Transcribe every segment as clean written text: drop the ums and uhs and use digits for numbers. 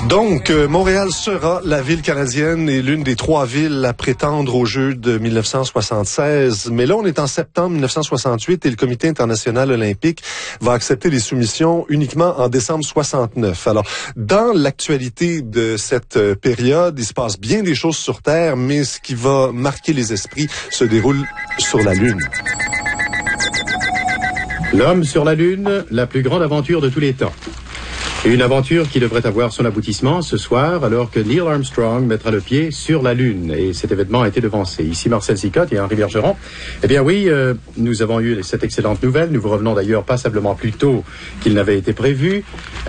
Donc, Montréal sera la ville canadienne et l'une des 3 villes à prétendre aux Jeux de 1976. Mais là, on est en septembre 1968 et le Comité international olympique va accepter les soumissions uniquement en décembre 69. Alors, dans l'actualité de cette période, il se passe bien des choses sur Terre, mais ce qui va marquer les esprits se déroule sur la Lune. L'homme sur la Lune, la plus grande aventure de tous les temps. Une aventure qui devrait avoir son aboutissement ce soir, alors que Neil Armstrong mettra le pied sur la Lune. Et cet événement a été devancé. Ici Marcel Sicotte et Henri Bergeron. Eh bien oui, nous avons eu cette excellente nouvelle. Nous vous revenons d'ailleurs passablement plus tôt qu'il n'avait été prévu.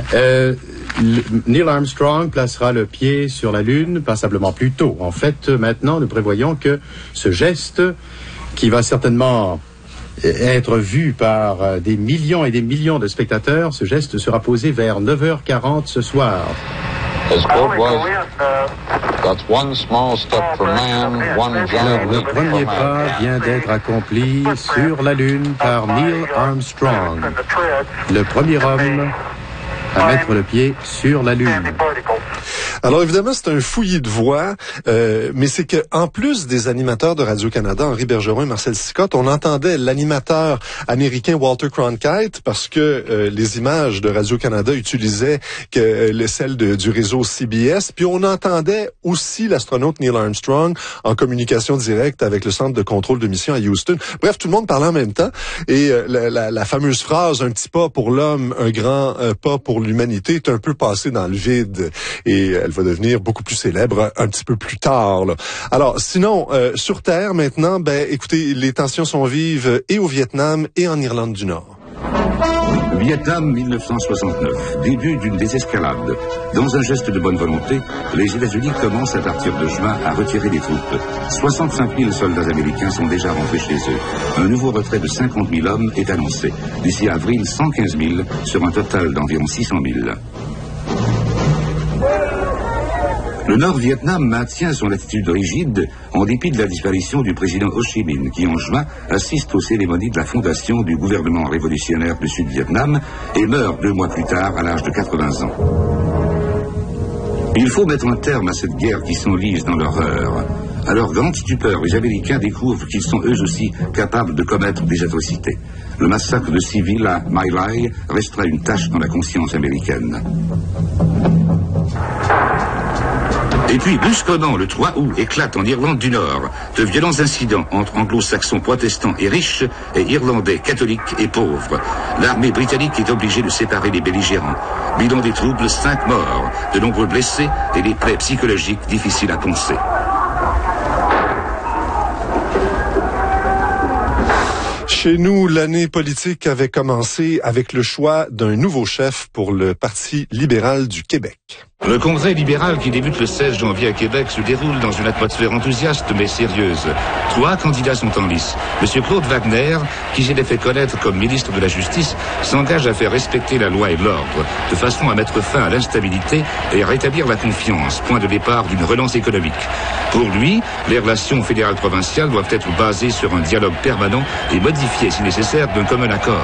Neil Armstrong placera le pied sur la Lune passablement plus tôt. En fait, maintenant, nous prévoyons que ce geste, qui va certainement être vu par des millions et des millions de spectateurs, ce geste sera posé vers 9h40 ce soir. Le premier pas vient d'être accompli sur la Lune par Neil Armstrong, le premier homme à mettre le pied sur la Lune. Alors évidemment, c'est un fouillis de voix, mais c'est que en plus des animateurs de Radio-Canada, Henri Bergeron et Marcel Sicotte, on entendait l'animateur américain Walter Cronkite parce que les images de Radio-Canada utilisaient celles du réseau CBS, puis on entendait aussi l'astronaute Neil Armstrong en communication directe avec le centre de contrôle de mission à Houston. Bref, tout le monde parlait en même temps et la fameuse phrase « un petit pas pour l'homme, un grand pas pour l'humanité » est un peu passée dans le vide et elle va devenir beaucoup plus célèbre un petit peu plus tard, là. Alors, sinon, sur Terre, maintenant, écoutez, les tensions sont vives et au Vietnam et en Irlande du Nord. Vietnam 1969, début d'une désescalade. Dans un geste de bonne volonté, les États-Unis commencent à partir de juin à retirer les troupes. 65 000 soldats américains sont déjà rentrés chez eux. Un nouveau retrait de 50 000 hommes est annoncé. D'ici avril, 115 000 sur un total d'environ 600 000. Le Nord-Vietnam maintient son attitude rigide en dépit de la disparition du président Ho Chi Minh, qui en juin assiste aux cérémonies de la fondation du gouvernement révolutionnaire du Sud-Vietnam et meurt 2 mois plus tard à l'âge de 80 ans. Il faut mettre un terme à cette guerre qui s'enlise dans l'horreur. À leur grande stupeur, les Américains découvrent qu'ils sont eux aussi capables de commettre des atrocités. Le massacre de civils à My Lai restera une tache dans la conscience américaine. Et puis, brusquement, le 3 août, éclate en Irlande du Nord de violents incidents entre anglo-saxons protestants et riches et irlandais catholiques et pauvres. L'armée britannique est obligée de séparer les belligérants. Bilan des troubles, 5 morts, de nombreux blessés et des plaies psychologiques difficiles à poncer. Chez nous, l'année politique avait commencé avec le choix d'un nouveau chef pour le Parti libéral du Québec. Le congrès libéral qui débute le 16 janvier à Québec se déroule dans une atmosphère enthousiaste mais sérieuse. 3 candidats sont en lice. Monsieur Claude Wagner, qui s'était fait connaître comme ministre de la Justice, s'engage à faire respecter la loi et l'ordre, de façon à mettre fin à l'instabilité et à rétablir la confiance, point de départ d'une relance économique. Pour lui, les relations fédérales-provinciales doivent être basées sur un dialogue permanent et modifiées, si nécessaire, d'un commun accord.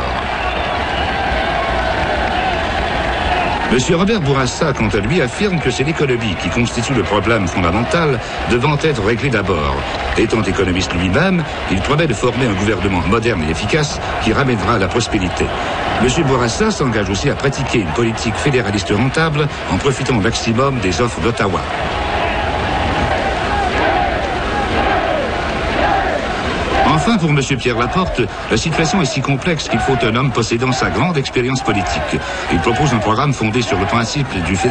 M. Robert Bourassa, quant à lui, affirme que c'est l'économie qui constitue le problème fondamental devant être réglé d'abord. Étant économiste lui-même, il promet de former un gouvernement moderne et efficace qui ramènera la prospérité. M. Bourassa s'engage aussi à pratiquer une politique fédéraliste rentable en profitant au maximum des offres d'Ottawa. Enfin, pour M. Pierre Laporte, la situation est si complexe qu'il faut un homme possédant sa grande expérience politique. Il propose un programme fondé sur le principe du fédéralisme